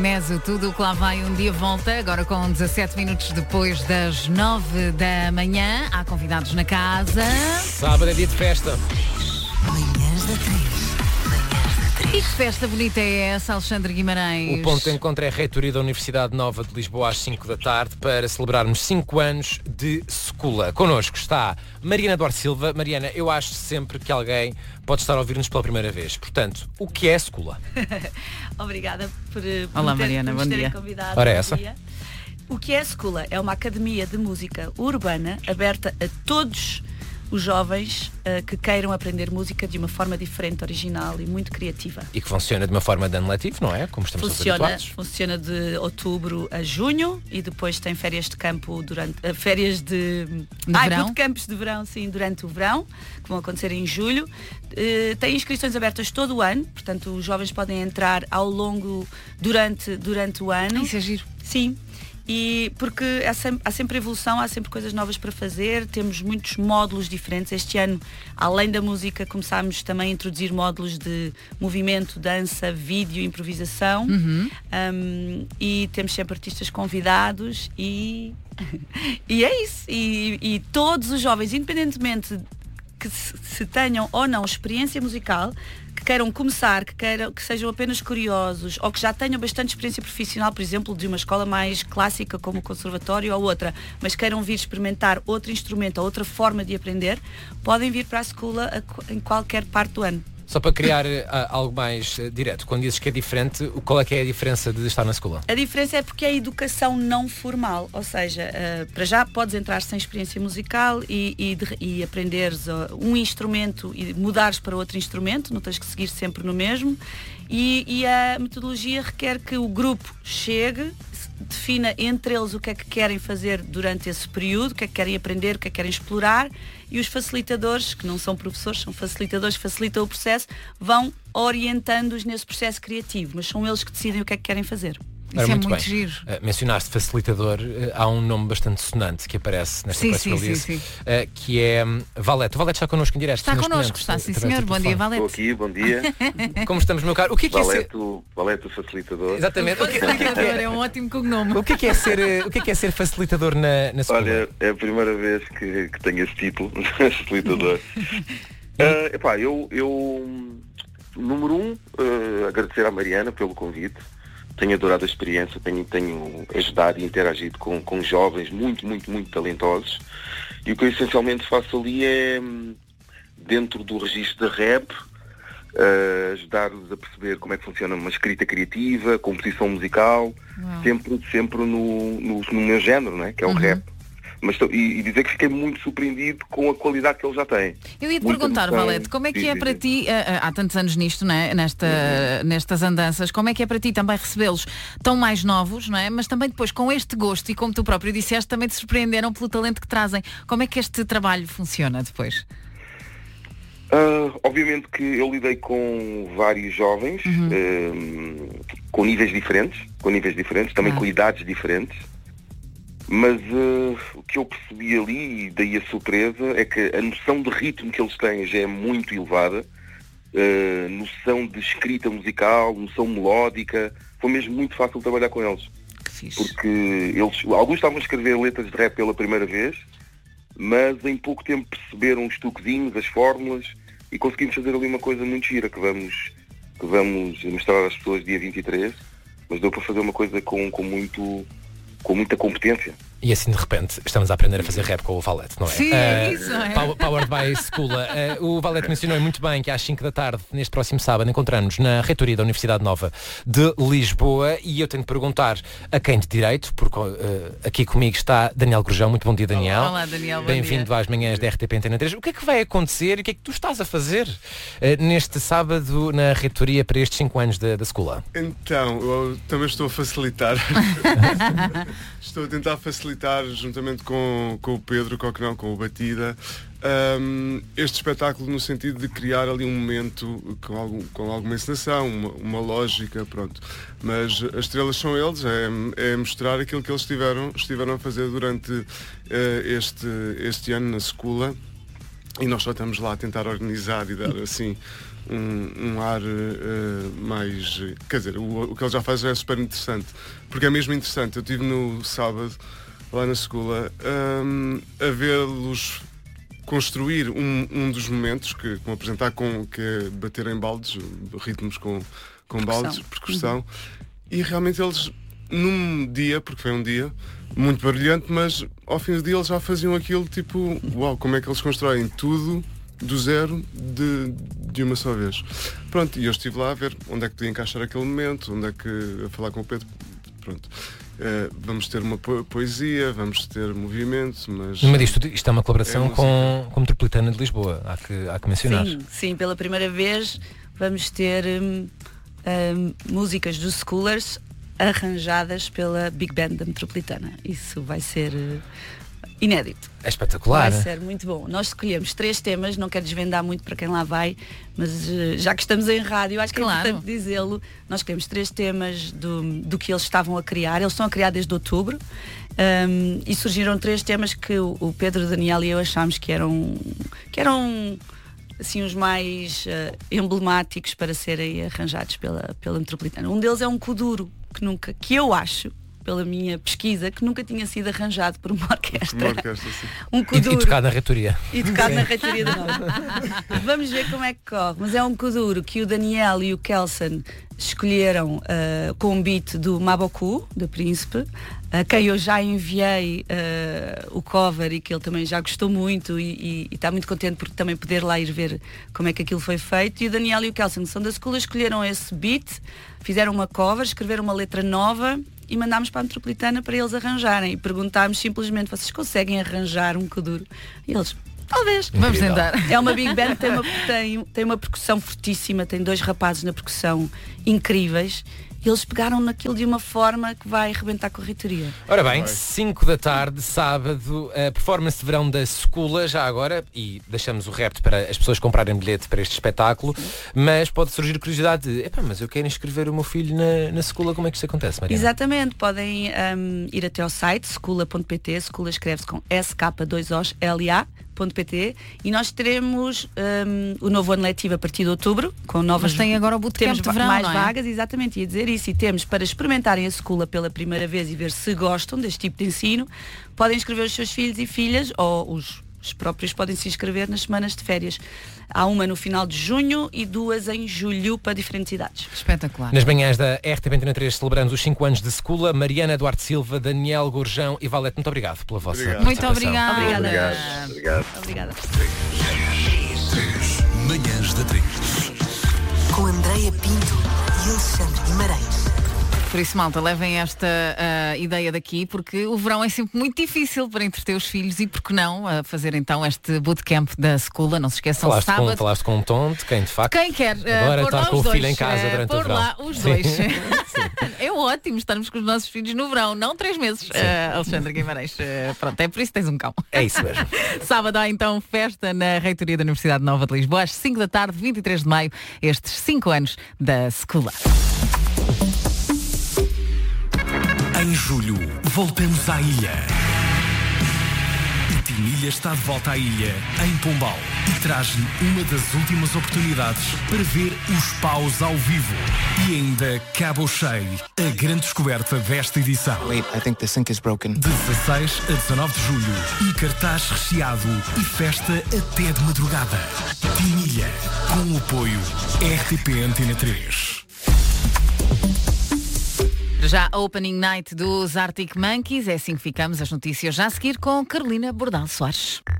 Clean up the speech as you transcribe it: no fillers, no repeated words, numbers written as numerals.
Meso, tudo o que lá vai um dia volta, agora com 17 minutos depois das 9 da manhã. Há convidados na casa. Sábado é dia de festa. Manhãs da 3. E que festa bonita é essa, Alexandre Guimarães? O ponto de encontro é a reitoria da Universidade Nova de Lisboa às 5 da tarde para celebrarmos 5 anos de Secula. Connosco está Mariana Duarte Silva. Mariana, eu acho sempre que alguém pode estar a ouvir-nos pela primeira vez. Portanto, o que é Secula? Obrigada por Olá, Mariana, bom dia. Convidado. Ora, essa. O que é Secula? É uma academia de música urbana aberta a todos os jovens que queiram aprender música de uma forma diferente, original e muito criativa. E que funciona de uma forma de ano letivo, não é? Como estamos todos habituados. Funciona de outubro a junho e depois tem férias de campo durante férias de verão? bootcamps de verão, sim, durante o verão, que vão acontecer em julho. Tem inscrições abertas todo o ano, portanto os jovens podem entrar ao longo durante o ano. Isso é giro. Sim. E porque há sempre evolução, há sempre coisas novas para fazer, temos muitos módulos diferentes. Este ano, além da música, começámos também a introduzir módulos de movimento, dança, vídeo, improvisação. E temos sempre artistas convidados e é isso. E todos os jovens, independentemente que se tenham ou não experiência musical, que queiram começar, que sejam apenas curiosos ou que já tenham bastante experiência profissional, por exemplo, de uma escola mais clássica como o conservatório ou outra, mas queiram vir experimentar outro instrumento ou outra forma de aprender, podem vir para a escola em qualquer parte do ano. Só para criar algo mais direto, quando dizes que é diferente, qual é que é a diferença de estar na escola? A diferença é porque é a educação não formal, ou seja, para já podes entrar sem experiência musical e aprenderes um instrumento e mudares para outro instrumento, não tens que seguir sempre no mesmo, e a metodologia requer que o grupo chegue, defina entre eles o que é que querem fazer durante esse período, o que é que querem aprender, o que é que querem explorar, e os facilitadores, que não são professores, são facilitadores, facilitam o processo, vão orientando-os nesse processo criativo, mas são eles que decidem o que é que querem fazer. Isso é muito giro. Mencionaste facilitador, há um nome bastante sonante que aparece nesta sim. Que é Valete. O Valete está connosco em direto. Está connosco, está sim senhor. Bom dia, Valete. Estou aqui, bom dia. Como estamos, meu caro? O que é ser... Valete, o facilitador. Exatamente. O facilitador é um ótimo cognome. O que é ser facilitador na escola? Olha, é a primeira vez que tenho esse título, facilitador. Número 1, agradecer à Mariana pelo convite. Tenho adorado a experiência, tenho ajudado e interagido com jovens muito talentosos. E o que eu essencialmente faço ali é, dentro do registro da rap, ajudar-los a perceber como é que funciona uma escrita criativa, composição musical, sempre no meu género, não é? Que é o rap. Mas, e dizer que fiquei muito surpreendido com a qualidade que ele já tem. Eu ia-te perguntar, Valete, como é que é para ti, há tantos anos nisto, não é? Nestas andanças, como é que é para ti também recebê-los tão mais novos, não é? Mas também depois com este gosto e como tu próprio disseste, também te surpreenderam pelo talento que trazem. Como é que este trabalho funciona depois? Obviamente que eu lidei com vários jovens, com níveis diferentes, também com idades diferentes. Mas o que eu percebi ali, e daí a surpresa, é que a noção de ritmo que eles têm já é muito elevada, noção de escrita musical, noção melódica, foi mesmo muito fácil trabalhar com eles. Que fixe. Porque alguns estavam a escrever letras de rap pela primeira vez, mas em pouco tempo perceberam os toquezinhos, as fórmulas, e conseguimos fazer ali uma coisa muito gira, que vamos mostrar às pessoas dia 23, mas deu para fazer uma coisa com muita competência. E assim de repente estamos a aprender a fazer rap com o Valete, não é? Sim, é isso, é. Powered by Secula. O Valete mencionou muito bem que às 5 da tarde, neste próximo sábado, encontramos na reitoria da Universidade Nova de Lisboa, e eu tenho de perguntar a quem de direito, porque aqui comigo está Daniel Grujão. Muito bom dia, Daniel. Olá, Daniel. Bem-vindo às manhãs da RTP Antena 3. O que é que vai acontecer e o que é que tu estás a fazer neste sábado na reitoria para estes 5 anos da Secula? Então, eu também estou a facilitar. Estou a tentar facilitar juntamente com o Pedro Coquenão, com o Batida, este espetáculo, no sentido de criar ali um momento com alguma encenação, uma lógica, pronto. Mas as estrelas são eles, é mostrar aquilo que eles estiveram a fazer durante este ano na Secula. E nós só estamos lá a tentar organizar e dar assim um ar mais... Quer dizer, o que ele já faz já é super interessante, porque é mesmo interessante. Eu estive no sábado, lá na escola, a vê-los construir um dos momentos que vão apresentar, que é bater em baldes, ritmos com baldes, percussão, e realmente eles, num dia, porque foi um dia muito barulhante, mas ao fim do dia eles já faziam aquilo tipo, uau, como é que eles constroem tudo do zero de uma só vez. Pronto, e eu estive lá a ver onde é que podia encaixar aquele momento, onde é que, a falar com o Pedro, pronto. Vamos ter uma poesia, vamos ter movimento, mas isto é uma colaboração com a Metropolitana de Lisboa, há que mencionar. Sim, pela primeira vez vamos ter músicas dos Schoolers arranjadas pela Big Band da Metropolitana. Isso vai ser inédito. É espetacular. Vai ser muito bom. Nós escolhemos 3 temas, não quero desvendar muito para quem lá vai, mas já que estamos em rádio, acho que é importante dizê-lo. Nós escolhemos 3 temas do que eles estavam a criar. Eles estão a criar desde outubro, e surgiram 3 temas que o Pedro, o Daniel e eu achámos que eram assim os mais emblemáticos para serem arranjados pela Metropolitana. Um deles é um kuduro, que eu acho, pela minha pesquisa, que nunca tinha sido arranjado por uma orquestra. Um kuduro. E tocado na reitoria. E tocado na reitoria de novo. Vamos ver como é que corre. Mas é um kuduro que o Daniel e o Kelson escolheram com um beat do Maboku, do Príncipe, a quem eu já enviei o cover e que ele também já gostou muito e está muito contente por também poder lá ir ver como é que aquilo foi feito. E o Daniel e o Kelson, que são da escola, escolheram esse beat, fizeram uma cover, escreveram uma letra nova e mandámos para a Metropolitana para eles arranjarem. E perguntámos simplesmente, vocês conseguem arranjar um kuduro? E eles, talvez. Vamos tentar. É uma big band, tem uma percussão fortíssima, tem 2 rapazes na percussão incríveis. E eles pegaram naquilo de uma forma que vai arrebentar com a reitoria. Ora bem, 5 da tarde, sábado, a performance de verão da School, já agora, e deixamos o repto para as pessoas comprarem bilhete para este espetáculo, mas pode surgir curiosidade de, mas eu quero inscrever o meu filho na School, como é que isto acontece, Mariana? Exatamente, podem ir até ao site, schoola.pt, School escreve-se com SK2OSLA.pt, e nós teremos o novo ano letivo a partir de outubro, com novas... Mas tem agora o bootcamp de verão, mais não é? vagas, exatamente, ia dizer isso, e temos para experimentarem a escola pela primeira vez e ver se gostam deste tipo de ensino, podem inscrever os seus filhos e filhas, ou os próprios podem se inscrever nas semanas de férias. Há uma no final de junho e 2 em julho para diferentes idades. Espetacular. Nas manhãs da RTP Antena 3 celebramos os 5 anos de School. Mariana Duarte Silva, Daniel Gorjão e Valete, muito obrigado pela vossa participação. Muito obrigada. Obrigada. Manhãs da 3. Com Andreia Pinto e Alexandre Guimarães. Por isso, malta, levem esta ideia daqui, porque o verão é sempre muito difícil para entreter os filhos e, por que não, fazer então este bootcamp da escola. Não se esqueçam, sábado. Falaste com um tom de quem, de facto, quem quer agora está com o filho em casa durante o verão. lá os dois. É ótimo estarmos com os nossos filhos no verão, não 3 meses, Alexandre Guimarães. Pronto, é por isso que tens um cão. É isso mesmo. Sábado há então festa na Reitoria da Universidade Nova de Lisboa, às 5 da tarde, 23 de maio, estes 5 anos da escola. Em julho, voltamos à ilha. E Timilha está de volta à ilha, em Pombal, e traz-lhe uma das últimas oportunidades para ver os paus ao vivo. E ainda Cabo Cheio, a grande descoberta desta edição. Wait, I think the sink is broken. De 16 a 19 de julho, um cartaz recheado e festa até de madrugada. Timilha, com o apoio RTP Antena 3. Já a Opening Night dos Arctic Monkeys, é assim que ficamos. As notícias já a seguir com Carolina Bordal Soares.